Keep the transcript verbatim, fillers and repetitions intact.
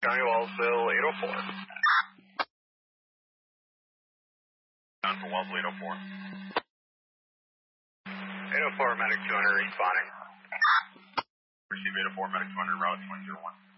County Wellsville, eight oh four. Down for Wellsville, eight oh four. eight oh four, medic two hundred responding. Receive eight oh four, medic two hundred, route twenty oh one.